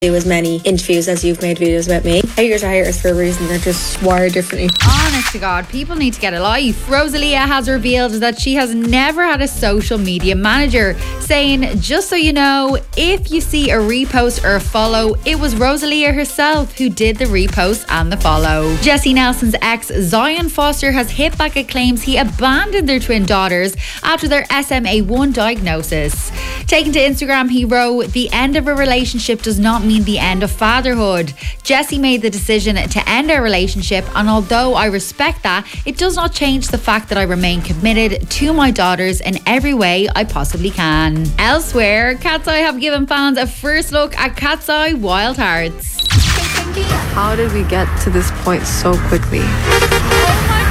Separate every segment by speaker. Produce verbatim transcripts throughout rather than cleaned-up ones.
Speaker 1: do as many interviews as you've made videos about me. Haters are haters for a reason. They're just wired differently.
Speaker 2: Honest to God, people need to get a life. Rosalia has revealed that she has never had a social media manager, saying, just so you know, if you see a repost or a follow, it was Rosalia herself who did the repost and the follow. Jessie Nelson's ex, Zion Foster, has hit back at claims he abandoned their twin daughters after their S M A one diagnosis. Taken to Instagram, he wrote, "The end of a relationship does not mean the end of fatherhood. Jessie made the decision to end our relationship, and although I respect that, it does not change the fact that I remain committed to my daughters in every way I possibly can." Elsewhere, Cat's Eye have given fans a first look at Cat's Eye Wild Hearts.
Speaker 3: How did we get to this point so quickly?
Speaker 2: Oh my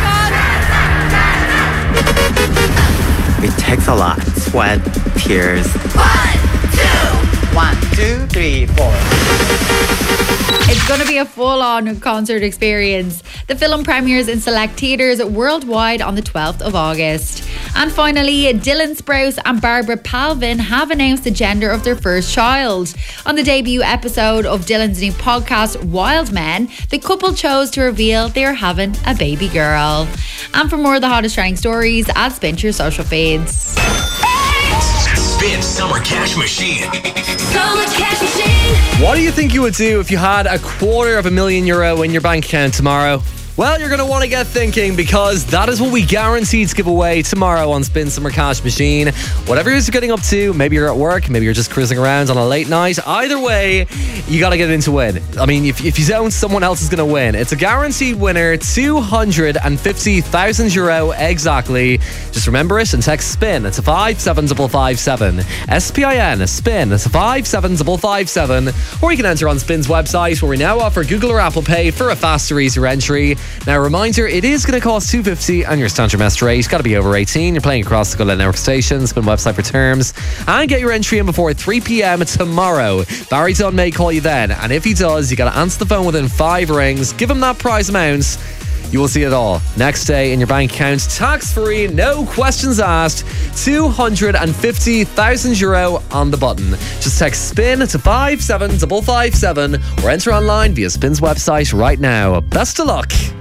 Speaker 2: God!
Speaker 4: It takes a lot. Sweat, tears.
Speaker 2: One, two!
Speaker 4: One, two, three, four.
Speaker 2: It's going to be a full-on concert experience. The film premieres in select theatres worldwide on the twelfth of August. And finally, Dylan Sprouse and Barbara Palvin have announced the gender of their first child. On the debut episode of Dylan's new podcast, Wild Men, the couple chose to reveal they are having a baby girl. And for more of the hottest trending stories, add Spin to your social feeds.
Speaker 5: Spin Summer Cash Machine.
Speaker 6: Summer Cash Machine.
Speaker 7: What do you think you would do if you had a quarter of a million euro in your bank account tomorrow? Well, you're going to want to get thinking, because that is what we guaranteed to give away tomorrow on Spin Summer Cash Machine. Whatever you're getting up to, maybe you're at work, maybe you're just cruising around on a late night. Either way, you got to get in to win. I mean, if, if you don't, someone else is going to win. It's a guaranteed winner, two hundred fifty thousand euro exactly. Just remember it and text SPIN to five seven five five seven. S P I N, SPIN to five seven five five seven. Or you can enter on Spin's website, where we now offer Google or Apple Pay for a faster, easier entry. Now, a reminder, it is going to cost two hundred fifty dollars on your standard message rate. Got to be over eighteen. You're playing across the Go Let Network stations. Spin website for terms. And get your entry in before three p.m. tomorrow. Barry Dunn may call you then. And if he does, you got to answer the phone within five rings. Give him that prize amount. You will see it all next day in your bank account. Tax-free, no questions asked. two hundred fifty thousand euro on the button. Just text SPIN to five seven five five seven or enter online via Spin's website right now. Best of luck.